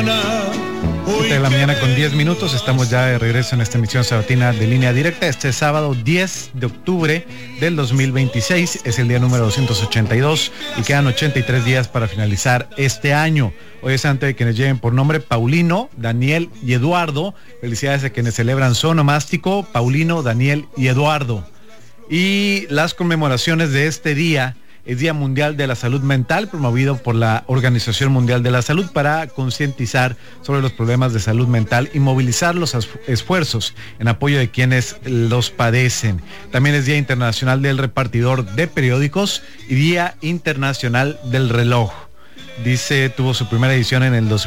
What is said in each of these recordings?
De la mañana con 10 minutos, estamos ya de regreso en esta emisión sabatina de Línea Directa. Este sábado 10 de octubre del 2026 es el día número 282 y quedan 83 días para finalizar este año. Hoy es santo de quienes lleven por nombre Paulino, Daniel y Eduardo. Felicidades a quienes celebran su onomástico, Paulino, Daniel y Eduardo. Y las conmemoraciones de este día: es Día Mundial de la Salud Mental, promovido por la Organización Mundial de la Salud para concientizar sobre los problemas de salud mental y movilizar los esfuerzos en apoyo de quienes los padecen. También es Día Internacional del Repartidor de Periódicos y Día Internacional del Reloj. Dice, tuvo su primera edición en el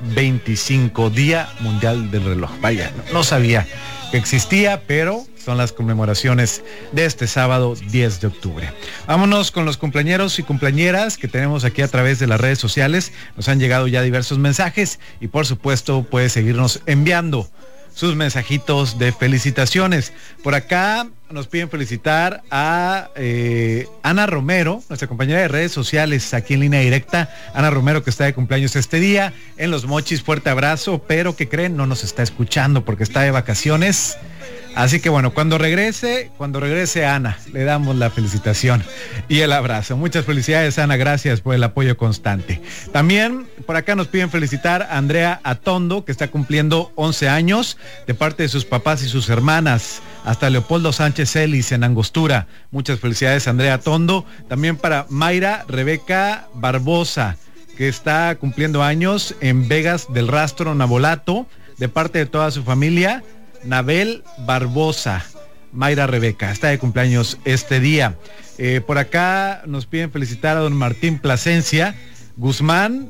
2025, Día Mundial del Reloj. Vaya, no sabía que existía, pero son las conmemoraciones de este sábado 10 de octubre. Vámonos con los cumpleañeros y cumpleañeras que tenemos aquí a través de las redes sociales. Nos han llegado ya diversos mensajes y por supuesto puede seguirnos enviando sus mensajitos de felicitaciones. Por acá nos piden felicitar a Ana Romero, nuestra compañera de redes sociales aquí en Línea Directa. Ana Romero, que está de cumpleaños este día en Los Mochis. Fuerte abrazo, pero ¿qué creen? No nos está escuchando porque está de vacaciones. Así que bueno, cuando regrese Ana, le damos la felicitación y el abrazo. Muchas felicidades, Ana, gracias por el apoyo constante. También por acá nos piden felicitar a Andrea Atondo, que está cumpliendo 11 años, de parte de sus papás y sus hermanas, hasta Leopoldo Sánchez Celis en Angostura. Muchas felicidades, Andrea Atondo. También para Mayra Rebeca Barbosa, que está cumpliendo años en Vegas del Rastro, Navolato, de parte de toda su familia. Nabel Barbosa, Mayra Rebeca, está de cumpleaños este día. Por acá nos piden felicitar a don Martín Plasencia Guzmán,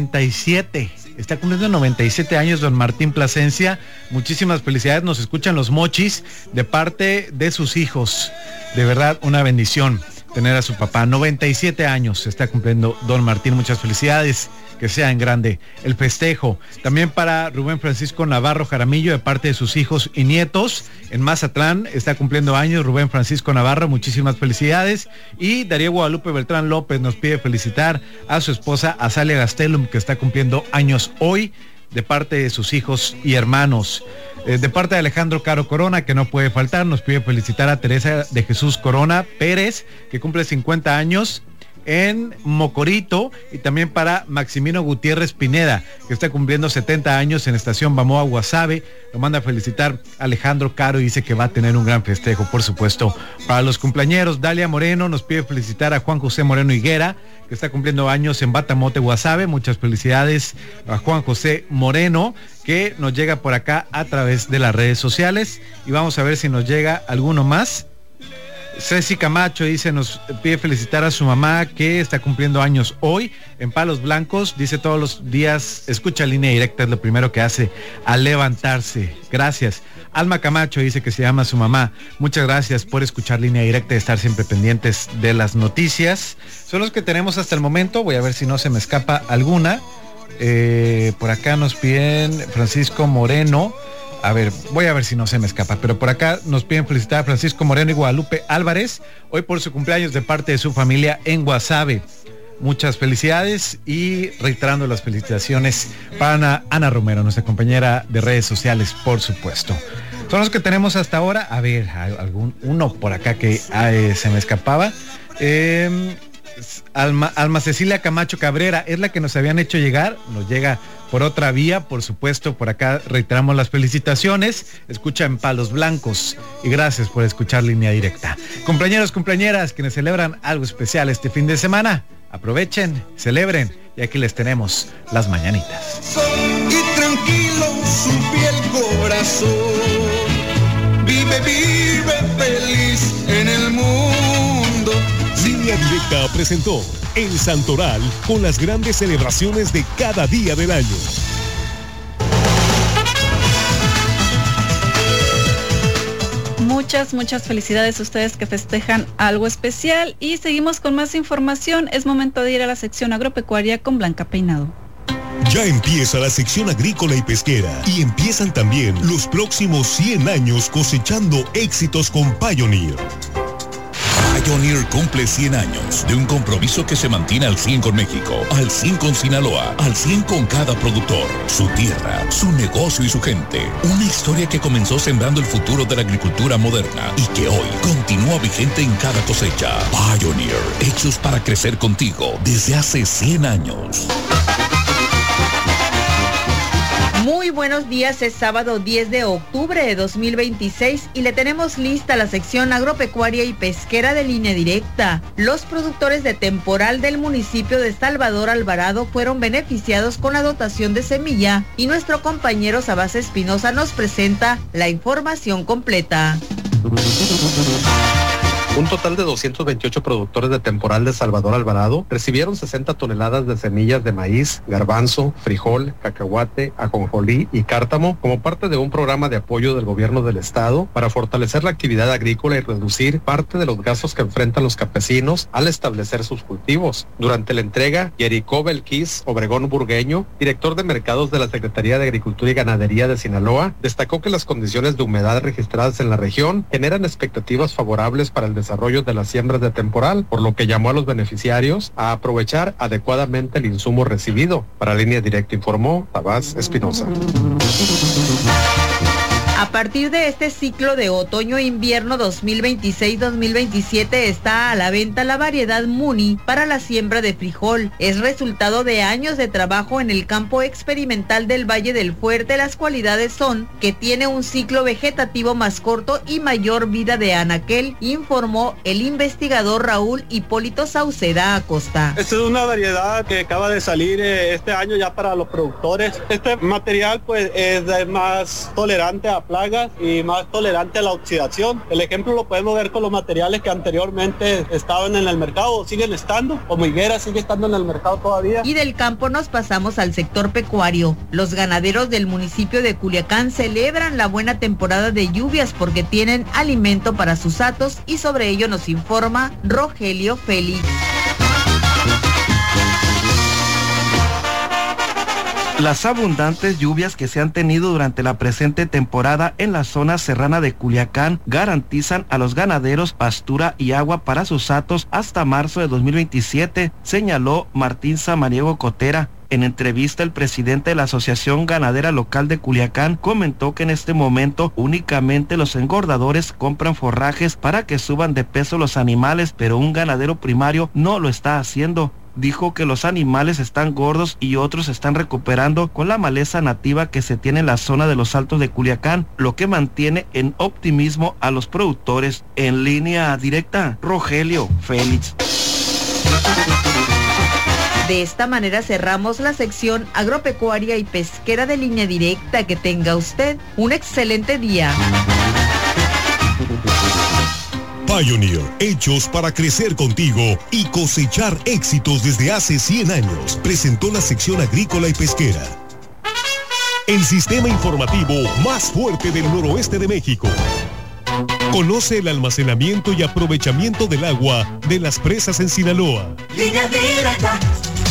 97. Está cumpliendo 97 años don Martín Plasencia. Muchísimas felicidades, nos escuchan Los Mochis de parte de sus hijos. De verdad, una bendición tener a su papá. 97 años está cumpliendo don Martín, muchas felicidades. Que sea en grande el festejo. También para Rubén Francisco Navarro Jaramillo, de parte de sus hijos y nietos en Mazatlán, está cumpliendo años Rubén Francisco Navarro, muchísimas felicidades. Y Darío Guadalupe Beltrán López nos pide felicitar a su esposa Azalia Gastelum, que está cumpliendo años hoy, de parte de sus hijos y hermanos. De parte de Alejandro Caro Corona, que no puede faltar, nos pide felicitar a Teresa de Jesús Corona Pérez, que cumple 50 años en Mocorito, y también para Maximino Gutiérrez Pineda, que está cumpliendo 70 años en Estación Bamoa, Guasave. Lo manda a felicitar Alejandro Caro y dice que va a tener un gran festejo, por supuesto, para los cumpleañeros. Dalia Moreno nos pide felicitar a Juan José Moreno Higuera, que está cumpliendo años en Batamote, Guasave. Muchas felicidades a Juan José Moreno, que nos llega por acá a través de las redes sociales, y vamos a ver si nos llega alguno más. Ceci Camacho dice, nos pide felicitar a su mamá, que está cumpliendo años hoy en Palos Blancos. Dice, todos los días escucha Línea Directa, es lo primero que hace al levantarse. Gracias. Alma Camacho dice que se llama su mamá. Muchas gracias por escuchar Línea Directa y estar siempre pendientes de las noticias. Son los que tenemos hasta el momento. Voy a ver si no se me escapa alguna. Por acá nos piden Francisco Moreno. A ver, voy a ver si no se me escapa, pero por acá nos piden felicitar a Francisco Moreno y Guadalupe Álvarez, hoy por su cumpleaños, de parte de su familia en Guasave. Muchas felicidades, y reiterando las felicitaciones para Ana Romero, nuestra compañera de redes sociales, por supuesto. Son los que tenemos hasta ahora. A ver, uno por acá que se me escapaba. Alma Cecilia Camacho Cabrera es la que nos habían hecho llegar, nos llega por otra vía, por supuesto. Por acá reiteramos las felicitaciones. Escucha en Palos Blancos, y gracias por escuchar Línea Directa. Compañeros, compañeras, quienes celebran algo especial este fin de semana, aprovechen, celebren, y aquí les tenemos las mañanitas. Y tranquilo su piel corazón, vive feliz en el mundo. Línea Directa presentó El Santoral, con las grandes celebraciones de cada día del año. Muchas felicidades a ustedes que festejan algo especial, y seguimos con más información. Es momento de ir a la sección agropecuaria con Blanca Peinado. Ya empieza la sección agrícola y pesquera, y empiezan también los próximos 100 años cosechando éxitos con Pioneer. Pioneer cumple 100 años de un compromiso que se mantiene al 100 con México, al 100 con Sinaloa, al 100 con cada productor, su tierra, su negocio y su gente. Una historia que comenzó sembrando el futuro de la agricultura moderna y que hoy continúa vigente en cada cosecha. Pioneer, hechos para crecer contigo desde hace 100 años. Muy buenos días, es sábado 10 de octubre de 2026 y le tenemos lista la sección agropecuaria y pesquera de Línea Directa. Los productores de temporal del municipio de Salvador Alvarado fueron beneficiados con la dotación de semilla y nuestro compañero Sabás Espinosa nos presenta la información completa. Un total de 228 productores de temporal de Salvador Alvarado recibieron 60 toneladas de semillas de maíz, garbanzo, frijol, cacahuate, ajonjolí y cártamo como parte de un programa de apoyo del gobierno del estado para fortalecer la actividad agrícola y reducir parte de los gastos que enfrentan los campesinos al establecer sus cultivos. Durante la entrega, Jericó Belkis Obregón Burgueño, director de mercados de la Secretaría de Agricultura y Ganadería de Sinaloa, destacó que las condiciones de humedad registradas en la región generan expectativas favorables para el desarrollo de las siembras de temporal, por lo que llamó a los beneficiarios a aprovechar adecuadamente el insumo recibido. Para Línea Directa informó Sabás Espinosa. A partir de este ciclo de otoño-invierno 2026-2027 está a la venta la variedad Muni para la siembra de frijol. Es resultado de años de trabajo en el campo experimental del Valle del Fuerte. Las cualidades son que tiene un ciclo vegetativo más corto y mayor vida de anaquel, informó el investigador Raúl Hipólito Sauceda Acosta. Esta es una variedad que acaba de salir este año ya para los productores. Este material pues es más tolerante a plagas y más tolerante a la oxidación. El ejemplo lo podemos ver con los materiales que anteriormente estaban en el mercado o siguen estando, como higuera sigue estando en el mercado todavía. Y del campo nos pasamos al sector pecuario. Los ganaderos del municipio de Culiacán celebran la buena temporada de lluvias porque tienen alimento para sus hatos y sobre ello nos informa Rogelio Félix. Las abundantes lluvias que se han tenido durante la presente temporada en la zona serrana de Culiacán garantizan a los ganaderos pastura y agua para sus hatos hasta marzo de 2027, señaló Martín Samaniego Cotera. En entrevista, el presidente de la Asociación Ganadera Local de Culiacán comentó que en este momento únicamente los engordadores compran forrajes para que suban de peso los animales, pero un ganadero primario no lo está haciendo. Dijo que los animales están gordos y otros se están recuperando con la maleza nativa que se tiene en la zona de los Altos de Culiacán, lo que mantiene en optimismo a los productores. En Línea Directa, Rogelio Félix. De esta manera cerramos la sección agropecuaria y pesquera de Línea Directa. Que tenga usted un excelente día. Pioneer, hechos para crecer contigo y cosechar éxitos desde hace 100 años, presentó la sección agrícola y pesquera. El sistema informativo más fuerte del noroeste de México. Conoce el almacenamiento y aprovechamiento del agua de las presas en Sinaloa. Línea Directa.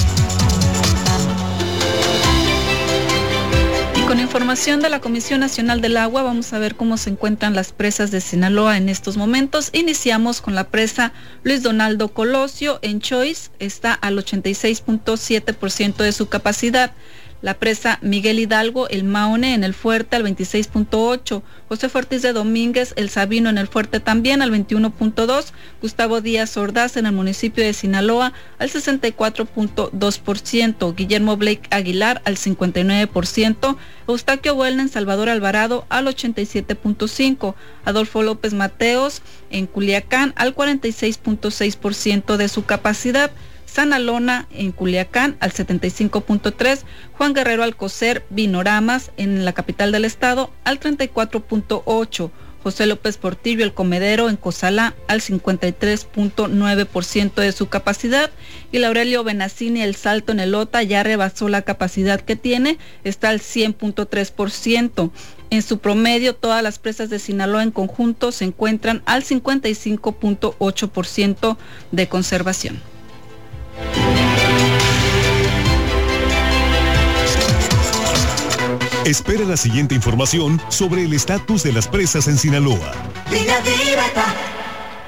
Con información de la Comisión Nacional del Agua, vamos a ver cómo se encuentran las presas de Sinaloa en estos momentos. Iniciamos con la presa Luis Donaldo Colosio en Choice, está al 86.7% de su capacidad. La presa Miguel Hidalgo, el Maone en el Fuerte al 26.8%, José Ortiz de Domínguez, el Sabino en el Fuerte también al 21.2%, Gustavo Díaz Ordaz en el municipio de Sinaloa al 64.2%, Guillermo Blake Aguilar al 59%, Eustaquio Buelna en Salvador Alvarado al 87.5%, Adolfo López Mateos en Culiacán al 46.6% de su capacidad, Sanalona en Culiacán al 75.3%, Juan Guerrero Alcocer Vinoramas en la capital del estado al 34.8%, José López Portillo el Comedero en Cozalá al 53.9% de su capacidad, y Laurelio Benacini el Salto en Elota ya rebasó la capacidad que tiene, está al 100.3%. En su promedio, todas las presas de Sinaloa en conjunto se encuentran al 55.8% de conservación. Espera la siguiente información sobre el estatus de las presas en Sinaloa. Línea Directa.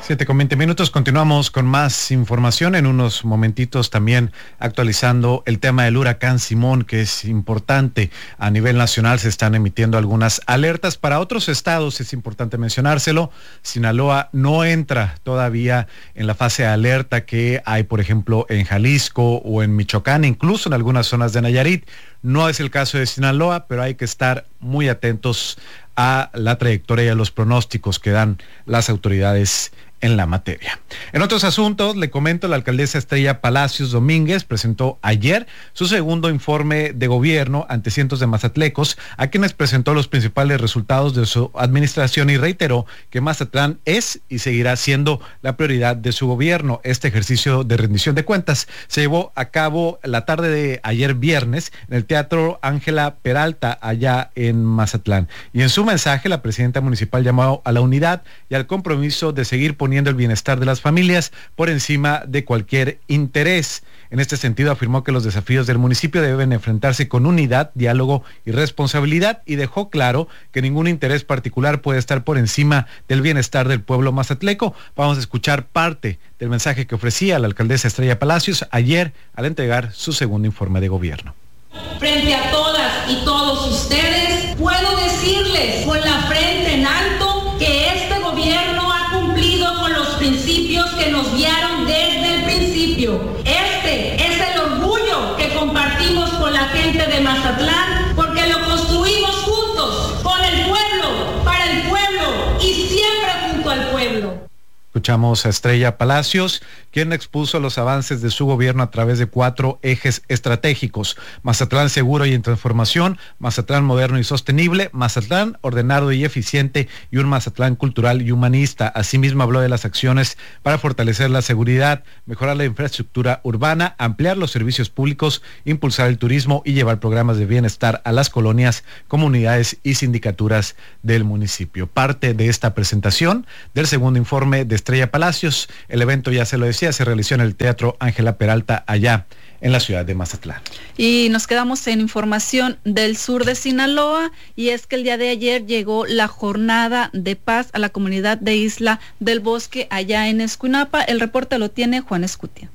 7:20, continuamos con más información. En unos momentitos también actualizando el tema del huracán Simón, que es importante. A nivel nacional se están emitiendo algunas alertas. Para otros estados es importante mencionárselo. Sinaloa no entra todavía en la fase de alerta que hay, por ejemplo, en Jalisco o en Michoacán, incluso en algunas zonas de Nayarit. No es el caso de Sinaloa, pero hay que estar muy atentos a la trayectoria y a los pronósticos que dan las autoridades en la materia. En otros asuntos, le comento, la alcaldesa Estrella Palacios Domínguez presentó ayer su segundo informe de gobierno ante cientos de mazatlecos, a quienes presentó los principales resultados de su administración y reiteró que Mazatlán es y seguirá siendo la prioridad de su gobierno. Este ejercicio de rendición de cuentas se llevó a cabo la tarde de ayer viernes en el Teatro Ángela Peralta, allá en Mazatlán. Y en su mensaje, la presidenta municipal llamó a la unidad y al compromiso de seguir poniendo el bienestar de las familias por encima de cualquier interés. En este sentido, afirmó que los desafíos del municipio deben enfrentarse con unidad, diálogo y responsabilidad, y dejó claro que ningún interés particular puede estar por encima del bienestar del pueblo mazatleco. Vamos a escuchar parte del mensaje que ofrecía la alcaldesa Estrella Palacios ayer al entregar su segundo informe de gobierno. Frente a todas y todos ustedes, puedo decirles con la frente en alto que este gobierno ha cumplido con los principios que nos guiaron desde el principio. Este es el orgullo que compartimos con la gente de Mazatlán, porque lo construimos juntos, con el pueblo, para el pueblo y siempre junto al pueblo. Escuchamos a Estrella Palacios, quien expuso los avances de su gobierno a través de 4 ejes estratégicos: Mazatlán seguro y en transformación, Mazatlán moderno y sostenible, Mazatlán ordenado y eficiente, y un Mazatlán cultural y humanista. Asimismo habló de las acciones para fortalecer la seguridad, mejorar la infraestructura urbana, ampliar los servicios públicos, impulsar el turismo y llevar programas de bienestar a las colonias, comunidades y sindicaturas del municipio. Parte de esta presentación del segundo informe de Estrella Palacios. El evento, ya se lo decía, se realizó en el Teatro Ángela Peralta, allá en la ciudad de Mazatlán. Y nos quedamos en información del sur de Sinaloa, y es que el día de ayer llegó la jornada de paz a la comunidad de Isla del Bosque, allá en Escuinapa. El reporte lo tiene Juan Escutia.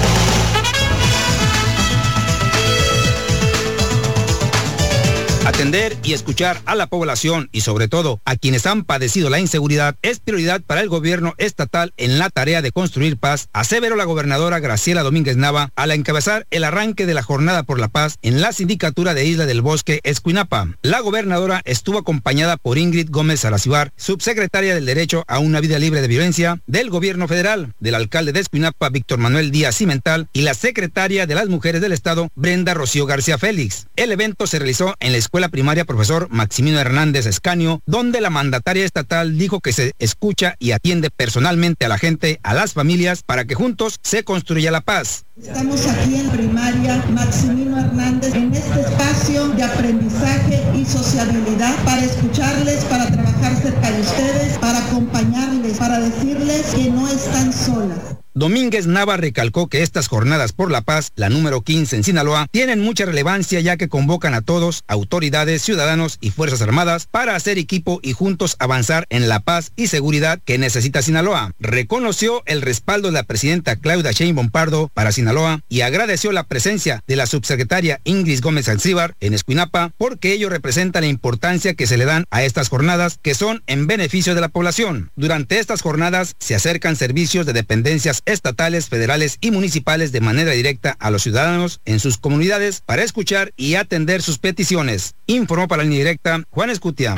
Atender y escuchar a la población y sobre todo a quienes han padecido la inseguridad es prioridad para el gobierno estatal en la tarea de construir paz, aseveró la gobernadora Graciela Domínguez Nava al encabezar el arranque de la Jornada por la Paz en la sindicatura de Isla del Bosque, Escuinapa. La gobernadora estuvo acompañada por Ingrid Gómez Aracibar, subsecretaria del Derecho a una Vida Libre de Violencia del gobierno federal, del alcalde de Escuinapa, Víctor Manuel Díaz Cimental, y la secretaria de las Mujeres del Estado, Brenda Rocío García Félix. El evento se realizó en la Escuela Primaria Profesor Maximino Hernández Escanio, donde la mandataria estatal dijo que se escucha y atiende personalmente a la gente, a las familias, para que juntos se construya la paz. Estamos aquí en Primaria Maximino Hernández, en este espacio de aprendizaje y sociabilidad, para escucharles, para trabajar cerca de ustedes, para acompañarles, para decirles que no están solas. Domínguez Nava recalcó que estas jornadas por la paz, la número 15 en Sinaloa, tienen mucha relevancia, ya que convocan a todos, autoridades, ciudadanos y fuerzas armadas, para hacer equipo y juntos avanzar en la paz y seguridad que necesita Sinaloa. Reconoció el respaldo de la presidenta Claudia Sheinbaum Pardo para Sinaloa y agradeció la presencia de la subsecretaria Ingrid Gómez Aracibar en Escuinapa, porque ello representa la importancia que se le dan a estas jornadas, que son en beneficio de la población. Durante estas jornadas se acercan servicios de dependencias estatales, federales y municipales de manera directa a los ciudadanos en sus comunidades para escuchar y atender sus peticiones. Informó para Línea Directa Juan Escutia.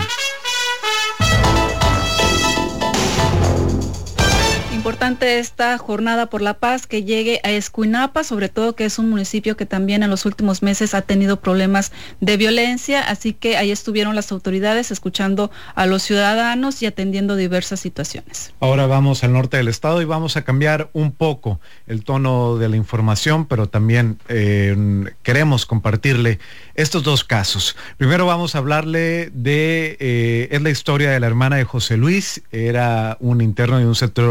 Importante esta jornada por la paz que llegue a Escuinapa, sobre todo que es un municipio que también en los últimos meses ha tenido problemas de violencia, así que ahí estuvieron las autoridades escuchando a los ciudadanos y atendiendo diversas situaciones. Ahora vamos al norte del estado y vamos a cambiar un poco el tono de la información, pero también queremos compartirle estos dos casos. Primero vamos a hablarle de, es la historia de la hermana de José Luis, era un interno de un centro de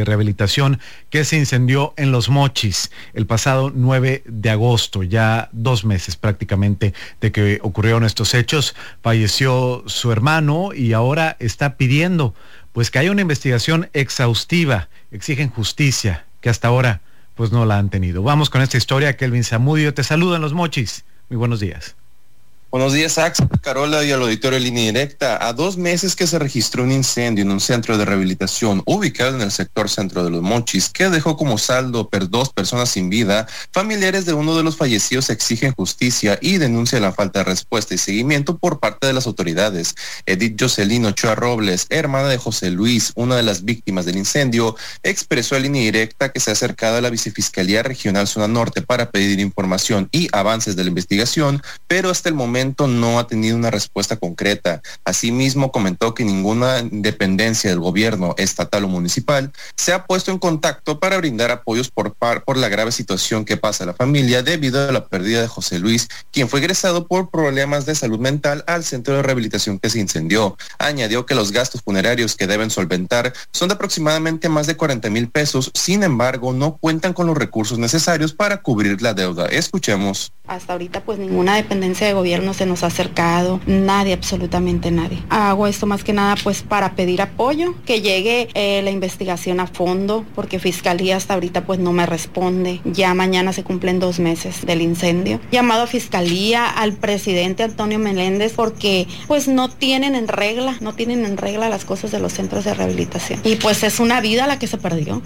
rehabilitación que se incendió en Los Mochis el pasado 9 de agosto, ya 2 meses prácticamente de que ocurrieron estos hechos. Falleció su hermano y ahora está pidiendo pues que haya una investigación exhaustiva. Exigen justicia, que hasta ahora pues no la han tenido. Vamos con esta historia. Kelvin Zamudio te saluda en Los Mochis. Muy buenos días. Buenos días, Axel, Carola y al auditorio de Línea Directa. A 2 meses que se registró un incendio en un centro de rehabilitación ubicado en el sector centro de Los Mochis, que dejó como saldo 2 personas sin vida, familiares de uno de los fallecidos exigen justicia y denuncian la falta de respuesta y seguimiento por parte de las autoridades. Edith Jocelyn Ochoa Robles, hermana de José Luis, una de las víctimas del incendio, expresó a Línea Directa que se ha acercado a la Vicefiscalía Regional Zona Norte para pedir información y avances de la investigación, pero hasta el momento no ha tenido una respuesta concreta. Asimismo, comentó que ninguna dependencia del gobierno estatal o municipal se ha puesto en contacto para brindar apoyos por la grave situación que pasa la familia debido a la pérdida de José Luis, quien fue ingresado por problemas de salud mental al centro de rehabilitación que se incendió. Añadió que los gastos funerarios que deben solventar son de aproximadamente más de 40,000 pesos, sin embargo, no cuentan con los recursos necesarios para cubrir la deuda. Escuchemos. Hasta ahorita pues ninguna dependencia de gobierno se nos ha acercado, nadie, absolutamente nadie. Hago esto más que nada pues para pedir apoyo, que llegue la investigación a fondo, porque Fiscalía hasta ahorita pues no me responde. Ya mañana se cumplen 2 meses del incendio. Llamado a Fiscalía, al presidente Antonio Meléndez, porque pues no tienen en regla las cosas de los centros de rehabilitación. Y pues es una vida la que se perdió.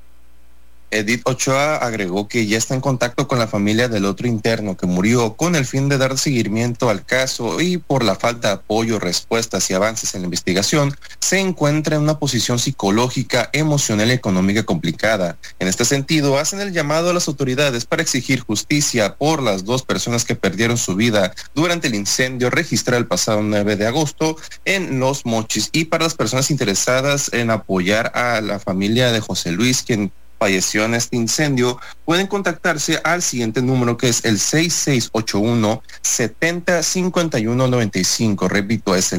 Edith Ochoa agregó que ya está en contacto con la familia del otro interno que murió con el fin de dar seguimiento al caso y por la falta de apoyo, respuestas y avances en la investigación, se encuentra en una posición psicológica, emocional y económica complicada. En este sentido, hacen el llamado a las autoridades para exigir justicia por las 2 personas que perdieron su vida durante el incendio registrado el pasado 9 de agosto en Los Mochis, y para las personas interesadas en apoyar a la familia de José Luis, quien falleció en este incendio, pueden contactarse al siguiente número, que es el 6681-705195. Repito, es el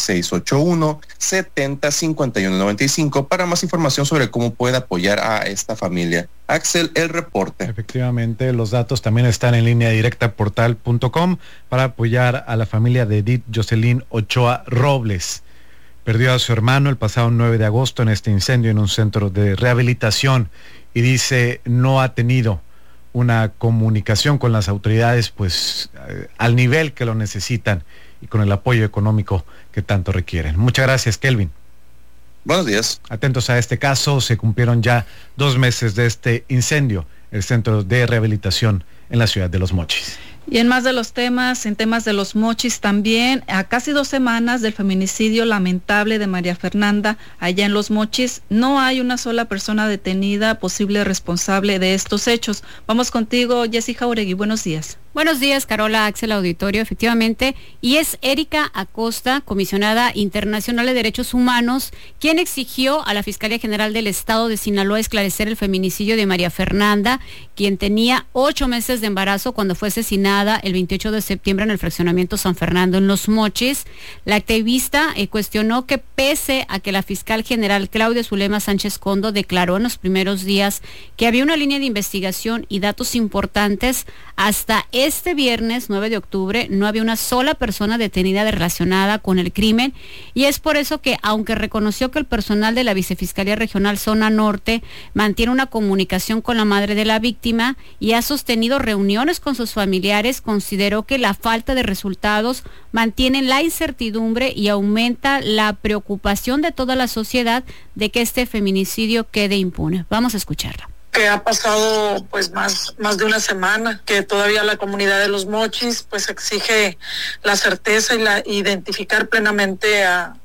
6681-705195 para más información sobre cómo puede apoyar a esta familia. Axel, el reporte. Efectivamente, los datos también están en Línea Directa portal.com para apoyar a la familia de Edith Jocelyn Ochoa Robles. Perdió a su hermano el pasado 9 de agosto en este incendio en un centro de rehabilitación y dice no ha tenido una comunicación con las autoridades pues al nivel que lo necesitan y con el apoyo económico que tanto requieren. Muchas gracias, Kelvin. Buenos días. Atentos a este caso, se cumplieron ya 2 meses de este incendio, el centro de rehabilitación en la ciudad de Los Mochis. Y en más de los temas, en temas de Los Mochis también, a casi 2 semanas del feminicidio lamentable de María Fernanda allá en Los Mochis, no hay una sola persona detenida posible responsable de estos hechos. Vamos contigo, Jessy Jauregui, buenos días. Buenos días, Carola, Axel, auditorio, efectivamente, y es Erika Acosta, comisionada internacional de derechos humanos, quien exigió a la Fiscalía General del Estado de Sinaloa esclarecer el feminicidio de María Fernanda, quien tenía 8 meses de embarazo cuando fue asesinada el 28 de septiembre en el fraccionamiento San Fernando en Los Mochis. La activista cuestionó que pese a que la fiscal general Claudia Zulema Sánchez Condo declaró en los primeros días que había una línea de investigación y datos importantes, hasta este viernes 9 de octubre no había una sola persona detenida relacionada con el crimen, y es por eso que, aunque reconoció que el personal de la Vicefiscalía Regional Zona Norte mantiene una comunicación con la madre de la víctima y ha sostenido reuniones con sus familiares, consideró que la falta de resultados mantiene la incertidumbre y aumenta la preocupación de toda la sociedad de que este feminicidio quede impune. Vamos a escucharla. Que ha pasado pues más de una semana, que todavía la comunidad de Los Mochis pues exige la certeza y la identificar plenamente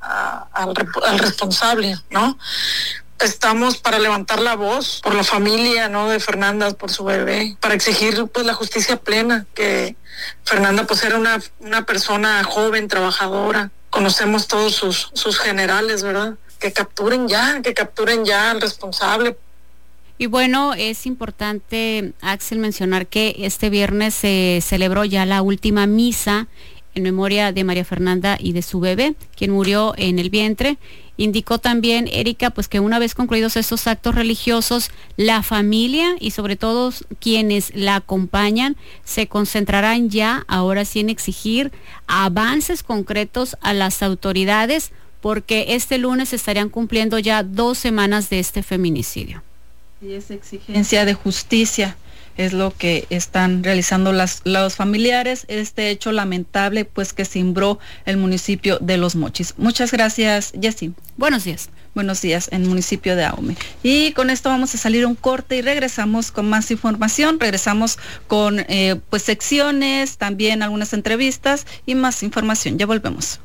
al responsable, ¿no? Estamos para levantar la voz por la familia, ¿no?, de Fernanda, por su bebé, para exigir pues la justicia plena, que Fernanda pues era una persona joven, trabajadora. Conocemos todos sus generales, ¿verdad? Que capturen ya al responsable. Y bueno, es importante, Axel, mencionar que este viernes se celebró ya la última misa en memoria de María Fernanda y de su bebé, quien murió en el vientre. Indicó también, Erika, pues que una vez concluidos estos actos religiosos, la familia y sobre todo quienes la acompañan se concentrarán ya ahora sí en exigir avances concretos a las autoridades, porque este lunes estarían cumpliendo ya 2 semanas de este feminicidio. Y esa exigencia de justicia es lo que están realizando los familiares, este hecho lamentable pues que cimbró el municipio de Los Mochis. Muchas gracias, Jessy. Buenos días. Buenos días en el municipio de Ahome. Y con esto vamos a salir un corte y regresamos con más información, regresamos con pues secciones, también algunas entrevistas y más información. Ya volvemos.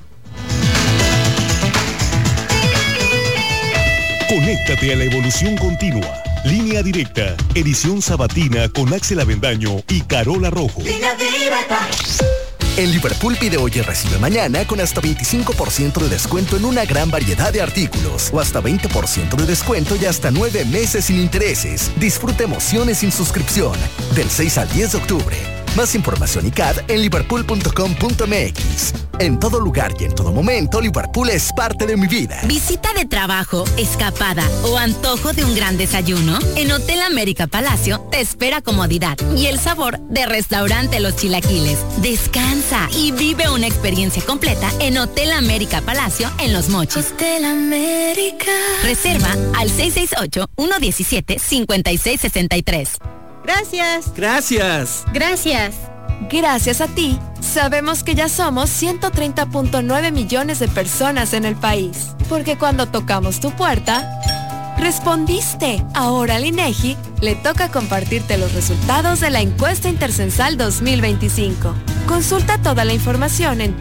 Conéctate a la evolución continua. Línea Directa, edición sabatina con Axel Avendaño y Carola Rojo. Línea Directa. En Liverpool pide hoy y recibe mañana con hasta 25% de descuento en una gran variedad de artículos o hasta 20% de descuento y hasta 9 meses sin intereses. Disfruta emociones sin suscripción del 6 al 10 de octubre. Más información y CAD en liverpool.com.mx. En todo lugar y en todo momento, Liverpool es parte de mi vida. Visita de trabajo, escapada o antojo de un gran desayuno. En Hotel América Palacio te espera comodidad y el sabor de Restaurante Los Chilaquiles. Descansa y vive una experiencia completa en Hotel América Palacio en Los Mochis. Hotel América. Reserva al 668-117-5663. Gracias. Gracias. Gracias. Gracias a ti, sabemos que ya somos 130.9 millones de personas en el país. Porque cuando tocamos tu puerta, respondiste. Ahora al INEGI le toca compartirte los resultados de la encuesta intercensal 2025. Consulta toda la información en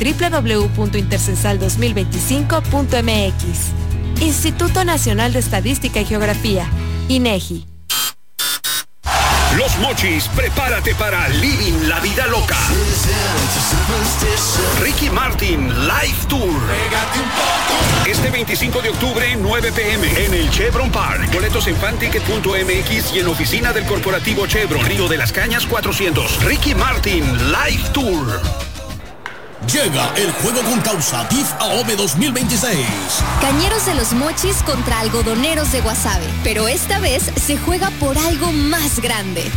www.intercensal2025.mx. Instituto Nacional de Estadística y Geografía, INEGI. Los Mochis, prepárate para Living la Vida Loca. Ricky Martin Live Tour. Este 25 de octubre, 9 p.m. en el Chevron Park. Boletos en fanticket.mx y en oficina del corporativo Chevron. Río de las Cañas 400. Ricky Martin Live Tour. Llega el juego con causa TIF Ahome 2026. Cañeros de Los Mochis contra algodoneros de Guasave. Pero esta vez se juega por algo más grande.